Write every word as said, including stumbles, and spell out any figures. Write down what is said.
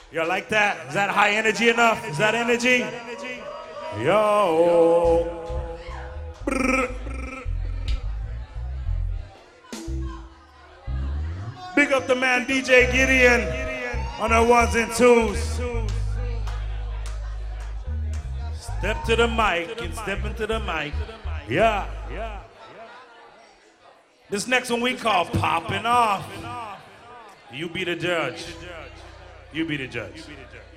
You like that? Is that high energy enough? Is that energy? Yo. Brr. Big up the man D J Gideon on the ones and twos. Step to the mic and step into the mic. Yeah. This next one we call popping off. You be the judge. You be the judge.